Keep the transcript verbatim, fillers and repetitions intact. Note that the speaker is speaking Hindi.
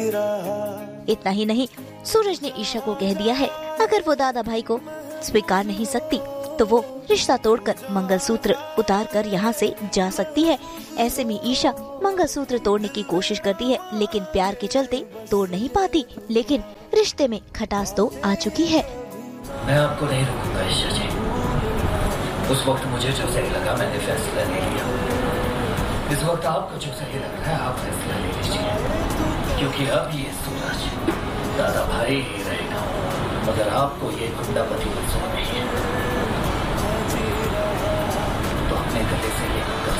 इतना ही नहीं, सूरज ने ईशा को कह दिया है अगर वो दादा भाई को स्वीकार नहीं सकती तो वो रिश्ता तोड़कर मंगलसूत्र उतार कर यहाँ से जा सकती है। ऐसे में ईशा मंगलसूत्र तोड़ने की कोशिश करती है लेकिन प्यार के चलते तोड़ नहीं पाती। लेकिन रिश्ते में खटास तो आ चुकी है। मैं आपको नहीं रोकूंगा ईशा जी। उस वक्त मुझे जो सही लगा मैंने फैसला ले लिया। इस वक्त आपको जो सही लग रहा है आप फैसला ले लीजिए, क्योंकि अब ये सूरज दादा भाई ही रहेगा मगर आपको ये गुंडा पति मंजूर नहीं है। तो अपने गले से ये